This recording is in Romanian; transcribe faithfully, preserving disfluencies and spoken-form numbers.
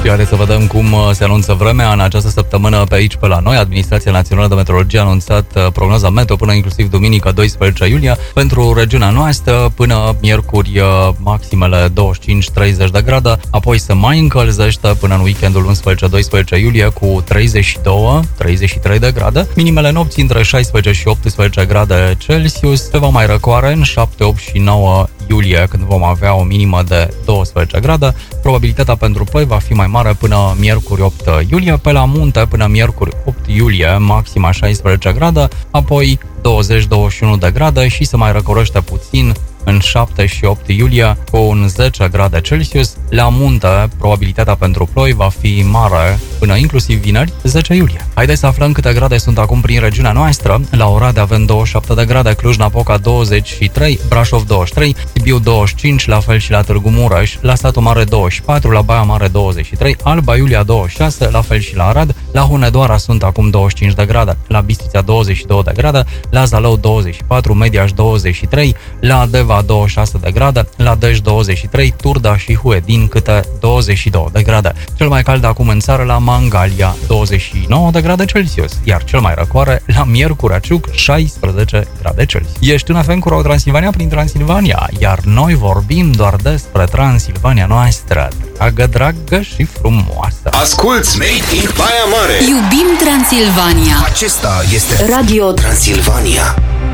Și haideți să vedem cum se anunță vremea în această săptămână pe aici, pe la noi. Administrația Națională de Meteorologie a anunțat prognoza meteo până inclusiv duminică doisprezece iulie pentru regiunea noastră, până miercuri maximele douăzeci și cinci treizeci de grade, apoi se mai încălzește până în weekendul unsprezece doisprezece iulie cu treizeci și doi treizeci și trei de grade, minimele nopții între șaisprezece și optsprezece grade Celsius, se va mai răcoare în șapte, opt și nouă iulie, când vom avea o minimă de douăsprezece grade. Probabilitatea pentru ploi va fi mai mare până miercuri opt iulie, pe la munte până miercuri opt iulie, maxima șaisprezece grade, apoi douăzeci douăzeci și unu de grade și se mai răcorește puțin în șapte și opt iulie cu un zece grade Celsius. La munte, probabilitatea pentru ploi va fi mare până inclusiv vineri, zece iulie. Haideți să aflăm câte grade sunt acum prin regiunea noastră. La Oradea avem douăzeci și șapte de grade, Cluj-Napoca douăzeci și trei, Brașov douăzeci și trei, Sibiu douăzeci și cinci, la fel și la Târgu Mureș, la Satu Mare douăzeci și patru, la Baia Mare douăzeci și trei, Alba Iulia douăzeci și șase, la fel și la Arad, la Hunedoara sunt acum douăzeci și cinci de grade, la Bistrița douăzeci și doi de grade, la Zalău douăzeci și patru, Mediaș douăzeci și trei, la Deva douăzeci și șase de grade, la Dej douăzeci și trei, Turda și Huedin câte douăzeci și doi de grade. Cel mai cald acum în țară la Mangalia, douăzeci și nouă de grade Celsius, iar cel mai răcoare la Miercurea Ciuc, șaisprezece grade Celsius. Ești în F M cu Ro Transilvania prin Transilvania, iar noi vorbim doar despre Transilvania noastră, dragă, dragă și frumoasă. Asculți Made in Baia Mare. Iubim Transilvania. Acesta este Radio Transilvania.